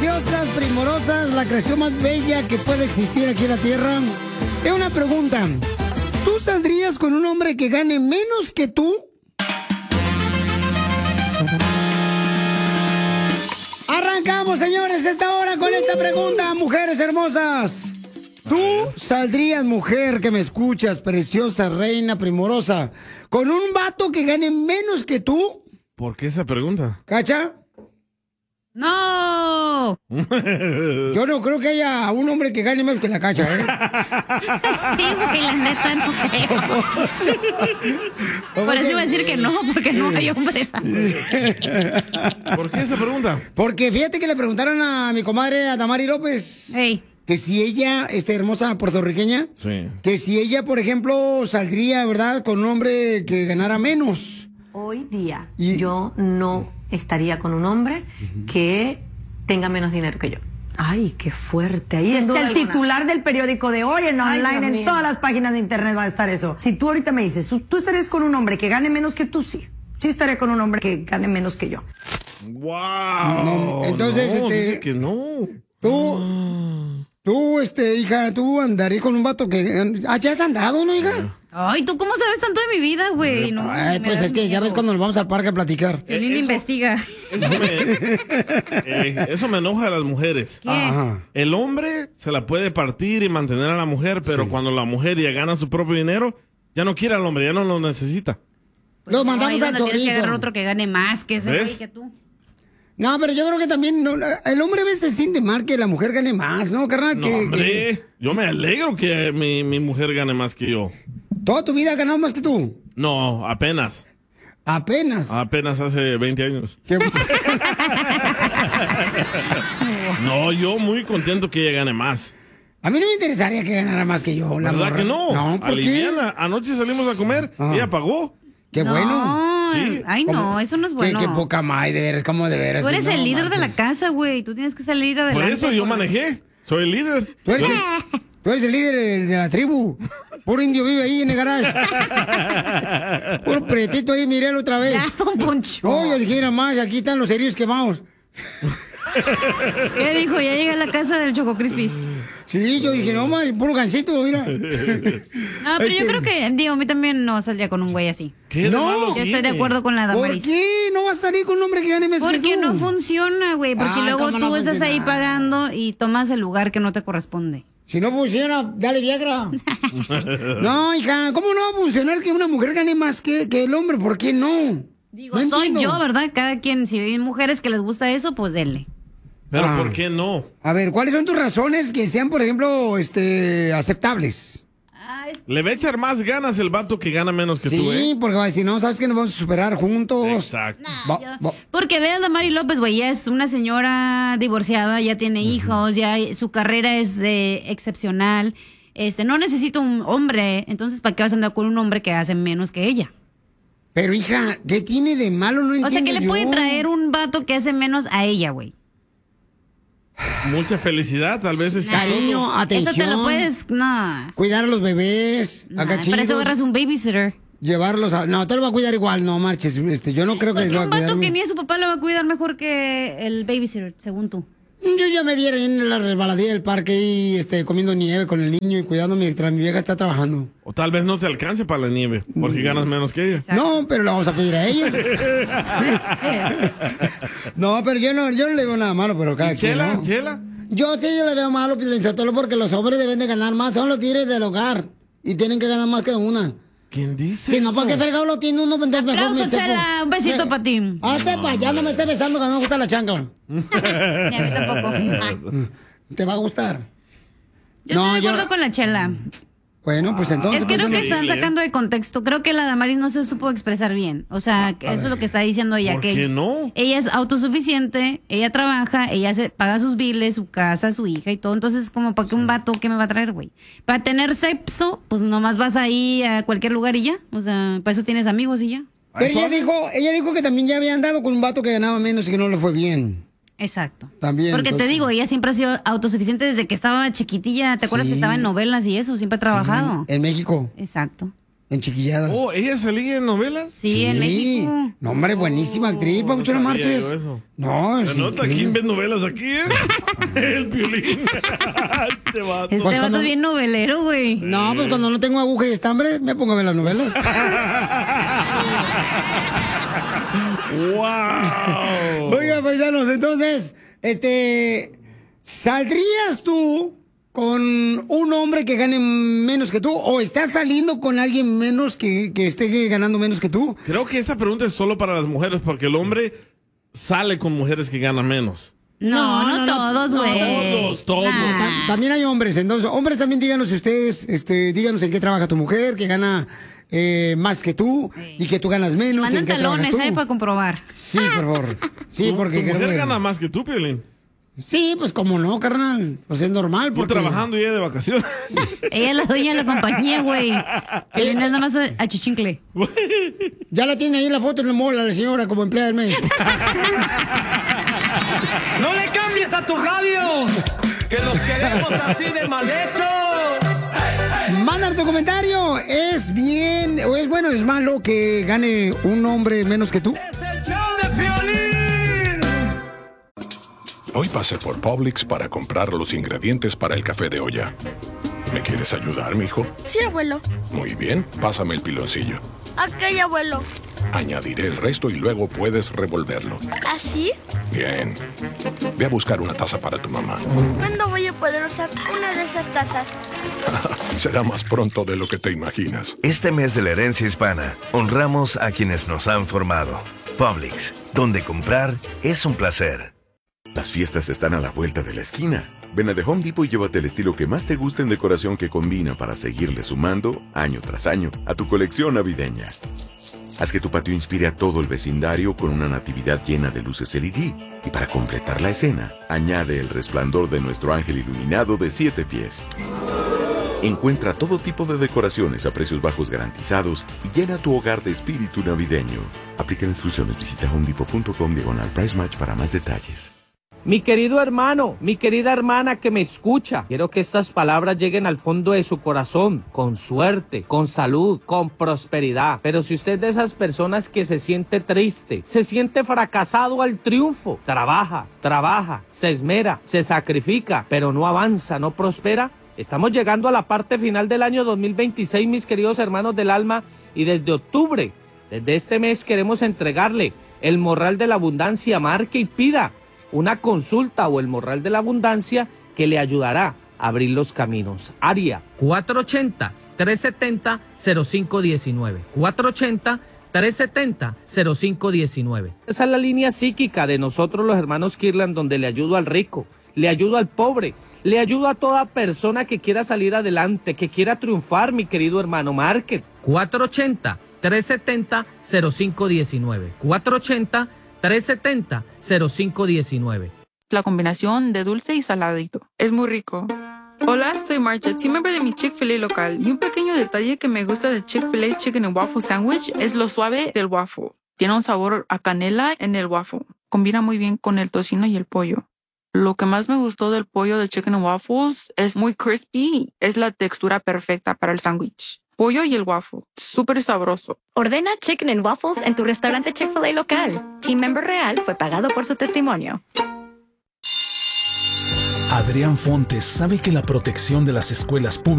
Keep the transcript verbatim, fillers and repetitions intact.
preciosas, primorosas, la creación más bella que puede existir aquí en la Tierra. Tengo una pregunta. ¿Tú saldrías con un hombre que gane menos que tú? Arrancamos, señores, esta hora con esta pregunta, mujeres hermosas. ¿Tú saldrías, mujer que me escuchas, preciosa, reina, primorosa, con un vato que gane menos que tú? ¿Por qué esa pregunta? ¿Cacha? ¡No! Yo no creo que haya un hombre que gane menos que la Cacha, ¿eh? Sí, güey, la neta no creo. Por eso iba a decir que no, porque no hay hombres así. ¿Por qué esa pregunta? Porque fíjate que le preguntaron a mi comadre, a Damari López, hey. que si ella, esta hermosa puertorriqueña, sí. que si ella, por ejemplo, saldría, ¿verdad?, con un hombre que ganara menos. Hoy día, y... yo no estaría con un hombre que tenga menos dinero que yo. Ay, qué fuerte. Ahí Sin está el alguna. titular del periódico de hoy, en Ay, online, Dios en mío. todas las páginas de internet va a estar eso. Si tú ahorita me dices, ¿tú estarías con un hombre que gane menos que tú? Sí. Sí estaré con un hombre que gane menos que yo. ¡Wow! No, entonces, no, este... dice que no. Tú, tú, este, hija, tú andarías con un vato que... Ah, ¿ya has andado, no, hija? Ay, ¿tú cómo sabes tanto de mi vida, güey? No, Ay, pues es que miedo. Ya ves cuando nos vamos al parque a platicar. El niño investiga. Eso me, eh, eso me enoja a las mujeres. ¿Qué? Ajá. El hombre se la puede partir y mantener a la mujer, pero sí. cuando la mujer ya gana su propio dinero, ya no quiere al hombre, ya no lo necesita. Pues Los no, mandamos al chorizo. Tienes que agarrar otro que gane más que ese güey que tú. No, pero yo creo que también no, el hombre a veces se siente mal que la mujer gane más, ¿no, carnal? No, que, hombre, que... yo me alegro que mi, mi mujer gane más que yo. ¿Toda tu vida ha ganado más que tú? No, apenas. ¿Apenas? Apenas hace veinte años. ¿Qué? No, yo muy contento que ella gane más. A mí no me interesaría que ganara más que yo. La ¿Verdad morra. que no? No, ¿por Aliviana. qué? Anoche salimos a comer, Ajá. ella pagó. Qué no, bueno. Sí. Ay, no, ¿Cómo? eso no es bueno. Qué, qué poca más, de veras, ¿cómo de veras? Tú eres no, el líder manches. de la casa, güey. Tú tienes que salir adelante. Por eso yo por... manejé. Soy el líder. Tú eres, el, tú eres el líder de la tribu. Puro indio vive ahí en el garage. Puro pretito ahí, mirelo otra vez. Ya, un poncho. No, yo dije, nada más, aquí están los cerillos quemados. ¿Qué dijo? Ya llegué a la casa del Choco Crispis. Sí, yo dije, no, man, puro gancito, mira. No, pero yo creo que, digo, a mí también no saldría con un güey así. ¿Qué no, de malo yo tiene? estoy de acuerdo con la Damaris. ¿Por qué no vas a salir con un hombre que gane más que tú? Porque no funciona, güey. Porque Ah, luego ¿cómo tú no estás ahí funciona? pagando y tomas el lugar que no te corresponde. Si no funciona, dale Viagra. No, hija, ¿cómo no va a funcionar que una mujer gane más que, que el hombre? ¿Por qué no? Digo, no soy entiendo. yo, ¿verdad? Cada quien, si hay mujeres que les gusta eso, pues denle. Pero Ah. ¿por qué no? A ver, ¿cuáles son tus razones que sean, por ejemplo, este, aceptables? Ah, es... Le va a echar más ganas el vato que gana menos que Sí, tú, ¿eh? porque va a decir, no, ¿sabes que nos vamos a superar juntos? Exacto. Nah, Va- yo- va- Porque veas a Mari López, güey, ya es una señora divorciada, ya tiene hijos, ya su carrera es eh, excepcional. Este, no necesita un hombre, entonces ¿para qué vas a andar con un hombre que hace menos que ella? Pero, hija, ¿qué tiene de malo? No entiendo O sea, ¿qué le yo. puede traer un vato que hace menos a ella, güey? Mucha felicidad, tal vez es Cariño, chistoso. atención. Eso te lo puedes, no. Cuidar a los bebés, Nah, acá para chido. eso agarras un babysitter. Llevarlos a... No, te lo va a cuidar igual, no marches. Este, yo no creo que Porque lo va a un cuidar. vato que ni a su papá lo va a cuidar mejor que el babysitter, según tú. Yo ya me vieron en la resbaladilla del parque y este, comiendo nieve con el niño y cuidando mientras mi vieja está trabajando. O tal vez no te alcance para la nieve, porque ganas menos que ella. Exacto. No, pero le vamos a pedir a ella. No, pero yo no, yo no le veo nada malo, pero cada quien, Chela, ¿no? Chela. Yo sí, yo le veo malo, Pilinchotelo, porque los hombres deben de ganar más. Son los tigres del hogar y tienen que ganar más que una. ¿Quién dice Si no, eso? ¿para qué fregado lo tiene uno? Entonces mejor Aplauso, me sepo. Chela, un besito Me- para ti. Hazte para allá, no me estés besando que no me gusta la chancla. Ni a mí tampoco. ¿Te va a gustar? Yo No, estoy de yo- acuerdo con la Chela. Bueno, pues entonces... Es que creo pues, que están increíble, sacando de contexto. Creo que la Damaris no se supo expresar bien. O sea, que eso es lo que está diciendo ella. ¿Por que qué no? Ella es autosuficiente, ella trabaja, ella se paga sus biles, su casa, su hija y todo. Entonces, como para que un vato, ¿qué me va a traer, güey? Para tener sexo, pues nomás vas ahí a cualquier lugar y ya. O sea, para eso tienes amigos y ya. Pero ella ¿Eso? dijo, ella dijo que también ya había andado con un vato que ganaba menos y que no le fue bien. Exacto. También, Porque entonces- te digo, ella siempre ha sido autosuficiente desde que estaba chiquitilla. ¿Te acuerdas Sí. que estaba en novelas y eso? Siempre ha trabajado. En México. Exacto. en Chiquilladas. Oh, ¿ella salía en novelas? Sí, Sí. en México. No, hombre, buenísima actriz, Papuchón, no sabía marches. yo eso. No, Se sí, nota sí. quién ve novelas aquí, ¿eh? El Piolín. Este vato. Este Pues vato cuando- es bien novelero, güey. No, pues cuando no tengo aguja y estambre, me pongo a ver las novelas. ¡Wow! Oiga, paisanos, entonces, este, ¿saldrías tú con un hombre que gane menos que tú? ¿O estás saliendo con alguien menos que, que esté ganando menos que tú? Creo que esta pregunta es solo para las mujeres porque el hombre sale con mujeres que ganan menos. No, No, no, no, no, todos, no, güey. todos, todos. Nah. Ta- También hay hombres, entonces, hombres también díganos si ustedes, este, díganos en qué trabaja tu mujer, que gana eh, más que tú y que tú ganas menos. Mandan ¿en qué trabajas talones, tú? ¿eh? Para comprobar. Sí, por favor. Sí, Tu- porque tu creo mujer que- gana más que tú, Piolín. Sí, pues como no, carnal. Pues es normal. Tú Porque... trabajando y ella de vacaciones. Ella es la dueña de la compañía, güey. Que viene nada más a, a chichincle. Ya la tiene ahí la foto en el mall a la señora como empleada del mes. ¡No le cambies a tu radio! ¡Que los queremos así de mal hechos! Manda tu comentario. ¿Es bien o es bueno o es malo que gane un hombre menos que tú? ¡Es el show de Piolín! Hoy pasé por Publix para comprar los ingredientes para el café de olla. ¿Me quieres ayudar, mijo? Sí, abuelo. Muy bien, pásame el piloncillo. Ok, abuelo. Añadiré el resto y luego puedes revolverlo. ¿Así? Bien. Ve a buscar una taza para tu mamá. ¿Cuándo voy a poder usar una de esas tazas? Será más pronto de lo que te imaginas. Este mes de la herencia hispana, honramos a quienes nos han formado. Publix, donde comprar es un placer. Las fiestas están a la vuelta de la esquina. Ven a The Home Depot y llévate el estilo que más te guste en decoración que combina para seguirle sumando, año tras año, a tu colección navideña. Haz que tu patio inspire a todo el vecindario con una natividad llena de luces L E D. Y para completar la escena, añade el resplandor de nuestro ángel iluminado de siete pies. Encuentra todo tipo de decoraciones a precios bajos garantizados y llena tu hogar de espíritu navideño. Aplican exclusiones. Visita homedepot.com diagonal price match para más detalles. Mi querido hermano, mi querida hermana que me escucha, quiero que estas palabras lleguen al fondo de su corazón, con suerte, con salud, con prosperidad. Pero si usted es de esas personas que se siente triste, se siente fracasado al triunfo, trabaja, trabaja, se esmera, se sacrifica, pero no avanza, no prospera, estamos llegando a la parte final del año dos mil veintiséis, mis queridos hermanos del alma, y desde octubre, desde este mes queremos entregarle el morral de la abundancia. Marque y pida una consulta o el morral de la abundancia que le ayudará a abrir los caminos. Área cuatro ochenta, tres setenta, cero cinco diecinueve. cuatro ochenta, tres setenta, cero cinco diecinueve. Esa es la línea psíquica de nosotros los hermanos Kirlan, donde le ayudo al rico, le ayudo al pobre, le ayudo a toda persona que quiera salir adelante, que quiera triunfar, mi querido hermano. Market cuatro ochenta, tres setenta, cero cinco diecinueve. cuatro ochenta, tres setenta, cero cinco diecinueve. La combinación de dulce y saladito. Es muy rico. Hola, soy Marcha, team member de mi Chick-fil-A local. Y un pequeño detalle que me gusta de Chick-fil-A Chicken and Waffle Sandwich es lo suave del waffle. Tiene un sabor a canela en el waffle. Combina muy bien con el tocino y el pollo. Lo que más me gustó del pollo de Chicken and Waffles es muy crispy. Es la textura perfecta para el sándwich. Pollo y el waffle. Súper sabroso. Ordena Chicken and Waffles en tu restaurante Chick-fil-A local. Team Member Real fue pagado por su testimonio. Adrián Fontes sabe que la protección de las escuelas públicas